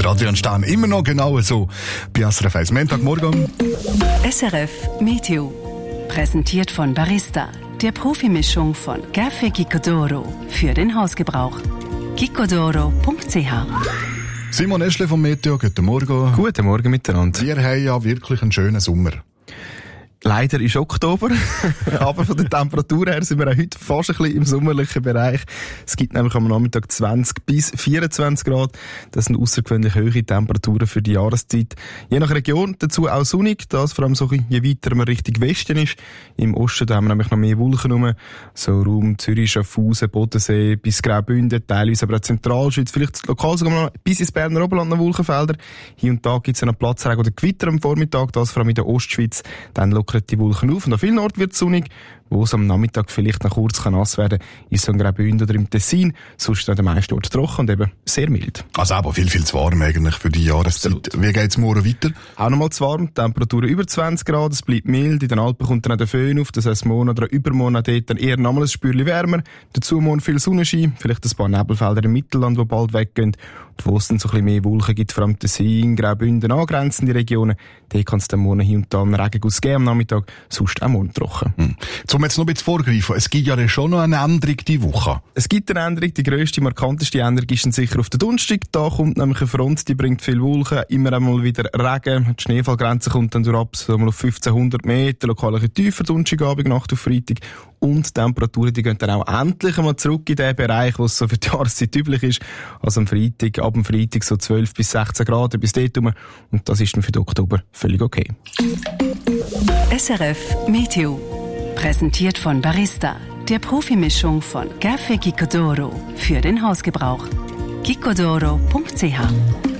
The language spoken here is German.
Adrian Stahn immer noch genau so bei SRF 1. Montagmorgen. SRF Meteo. Präsentiert von Barista, der Profimischung von Café Gicodoro für den Hausgebrauch. gicodoro.ch. Simon Eschle vom Meteo, guten Morgen. Guten Morgen miteinander. Wir haben ja wirklich einen schönen Sommer. Leider ist Oktober, aber von der Temperatur her sind wir auch heute fast ein bisschen im sommerlichen Bereich. Es gibt nämlich am Nachmittag 20 bis 24 Grad. Das sind außergewöhnlich hohe Temperaturen für die Jahreszeit. Je nach Region dazu auch sonnig, das vor allem so, je weiter man Richtung Westen ist. Im Osten da haben wir nämlich noch mehr Wolken rum. So Raum Zürich, Schaffhausen, Bodensee bis Graubünden, teilweise aber auch Zentralschweiz, vielleicht lokal sogar noch bis ins Berner Oberland noch Wolkenfelder. Hier und da gibt es noch Platzregen oder Gewitter am Vormittag, das vor allem in der Ostschweiz. Dann lockern die Wolken auf und an vielen Orten wird es sonnig. Wo es am Nachmittag vielleicht noch kurz nass werden kann, ist so in Graubünden oder im Tessin. Sonst an den meisten Orten trocken und eben sehr mild. Also aber viel zu warm eigentlich für die Jahreszeit. Absolut. Wie geht es morgen weiter? Auch nochmal zu warm. Temperaturen über 20 Grad, es bleibt mild. In den Alpen kommt dann auch der Föhn auf. Das heisst, morgen oder übermorgen dort dann eher nochmal ein Spürchen wärmer. Dazu morgen viel Sonnenschein, vielleicht ein paar Nebelfelder im Mittelland, die bald weggehen. Und wo es dann so ein bisschen mehr Wolken gibt, vor allem Tessin, Graubünden, angrenzende Regionen, da kann es dann morgen hier und da einen Regenguss geben am Nachmittag, sonst auch morgen trocken. Um jetzt noch ein bisschen vorgreifen, es gibt ja schon noch eine Änderung diese Woche. Es gibt eine Änderung, die grösste, markanteste Änderung ist dann sicher auf den Donnerstag. Da kommt nämlich eine Front, die bringt viel Wolken, immer einmal wieder Regen. Die Schneefallgrenze kommt dann durch ab, so mal auf 1500 Meter, lokal ein bisschen tiefer, Donnerstagabend, Nacht auf Freitag. Und die Temperaturen, die gehen dann auch endlich einmal zurück in den Bereich, wo es so für die Jahreszeit üblich ist. Also ab dem Freitag so 12 bis 16 Grad bis dort rum. Und das ist dann für den Oktober völlig okay. SRF Meteo. Präsentiert von Barista, der Profimischung von Café Gicodoro für den Hausgebrauch. gicodoro.ch